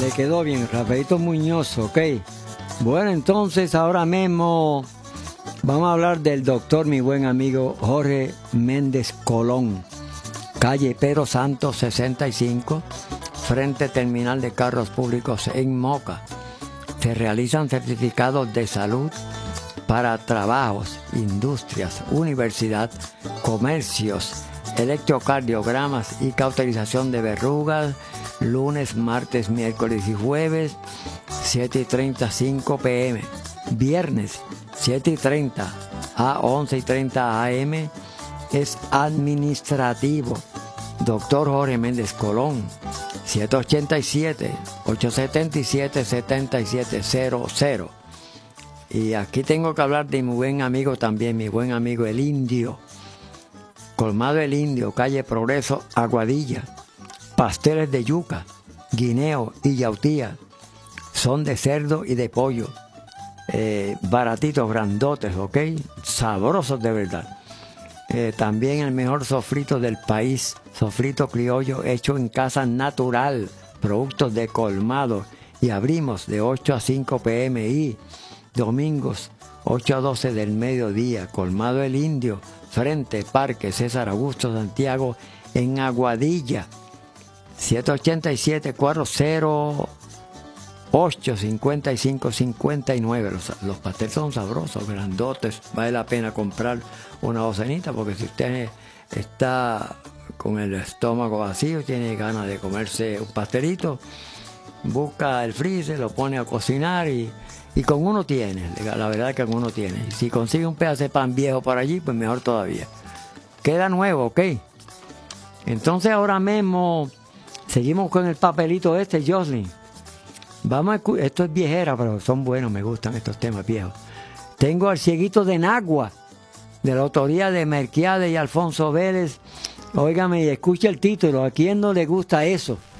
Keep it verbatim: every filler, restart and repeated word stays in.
le quedó bien, Rafaelito Muñoz, ok. Bueno, entonces ahora mismo vamos a hablar del doctor, mi buen amigo Jorge Méndez Colón, calle Pedro Santos sesenta y cinco, frente Terminal de Carros Públicos en Moca. Se realizan certificados de salud para trabajos, industrias, universidad, comercios, electrocardiogramas y cauterización de verrugas, lunes, martes, miércoles y jueves, siete y treinta, cinco pe eme. Viernes, siete y treinta a once y treinta a eme, es administrativo. Doctor Jorge Méndez Colón, siete ocho siete, ocho siete siete, siete siete cero cero. Y aquí tengo que hablar de mi buen amigo también, mi buen amigo el Indio. Colmado El Indio, calle Progreso, Aguadilla. Pasteles de yuca, guineo y yautía. Son de cerdo y de pollo. Eh, baratitos, grandotes, ¿ok? Sabrosos de verdad. Eh, también el mejor sofrito del país, sofrito criollo hecho en casa natural, productos de Colmado. Y abrimos de ocho a cinco pe eme y domingos ocho a doce del mediodía. Colmado El Indio, frente Parque César Augusto Santiago, en Aguadilla. siete ocho siete, cuatro cero ocho, cinco cinco cinco nueve. Los, los pasteles son sabrosos, grandotes. Vale la pena comprar una docenita, porque si usted está con el estómago vacío, tiene ganas de comerse un pastelito, busca el freezer, lo pone a cocinar y, y con uno tiene. La verdad es que con uno tiene. Y si consigue un pedazo de pan viejo por allí, pues mejor todavía. Queda nuevo, ¿ok? Entonces ahora mismo seguimos con el papelito este, Jocelyn. Vamos a escu- esto es viejera, pero son buenos, me gustan estos temas viejos. Tengo al Cieguito de Nagua, de la autoría de Melquiades y Alfonso Vélez. Óigame y escuche el título, ¿a quién no le gusta eso?